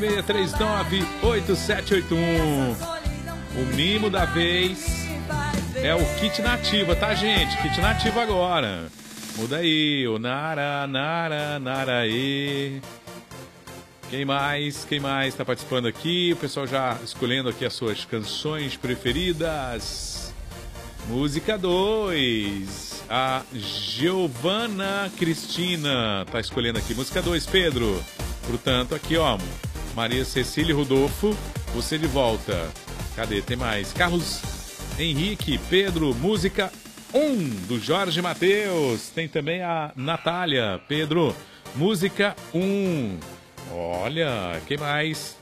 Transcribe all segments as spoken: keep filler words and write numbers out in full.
seis três nove, oito sete oito um. O mimo da vez é o Kit Nativa, tá, gente? Kit Nativa agora. Muda aí, o Nara, Nara, Naraê. Quem mais? Quem mais tá participando aqui? O pessoal já escolhendo aqui as suas canções preferidas. Música dois. A Giovana Cristina tá escolhendo aqui. Música dois, Pedro. Portanto, aqui, ó. Maria Cecília Rodolfo, você de volta. Cadê? Tem mais. Carlos Henrique, Pedro, música um, do Jorge Mateus. Tem também a Natália, Pedro, música um. Olha, quem mais?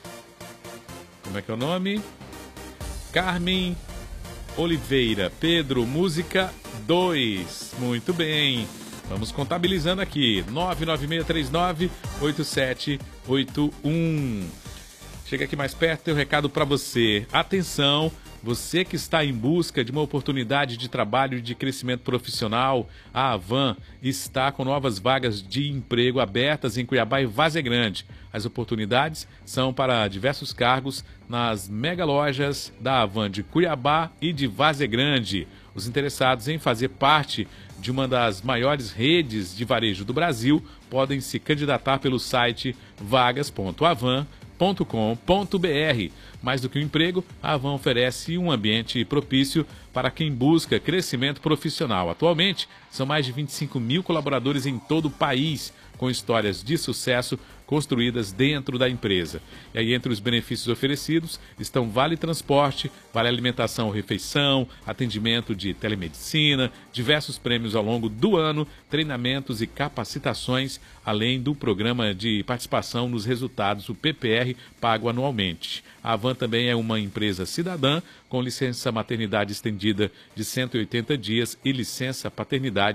Como é que é o nome? Carmen Oliveira, Pedro, música dois. Muito bem. Vamos contabilizando aqui. nove nove seis três nove, oito sete oito um. Chega aqui mais perto, tem um recado para você. Atenção, você que está em busca de uma oportunidade de trabalho e de crescimento profissional, a Avan está com novas vagas de emprego abertas em Cuiabá e Várzea Grande. As oportunidades são para diversos cargos nas mega lojas da Avan de Cuiabá e de Várzea Grande. Os interessados em fazer parte de uma das maiores redes de varejo do Brasil podem se candidatar pelo site vagas ponto avan ponto com ponto br. Mais do que um emprego, a Avan oferece um ambiente propício para quem busca crescimento profissional. Atualmente, são mais de vinte e cinco mil colaboradores em todo o país, com histórias de sucesso construídas dentro da empresa. E aí, entre os benefícios oferecidos, estão vale transporte, vale alimentação ou refeição, atendimento de telemedicina, diversos prêmios ao longo do ano, treinamentos e capacitações, além do programa de participação nos resultados, o P P R, pago anualmente. A Avan também é uma empresa cidadã, com licença maternidade estendida de cento e oitenta dias e licença paternidade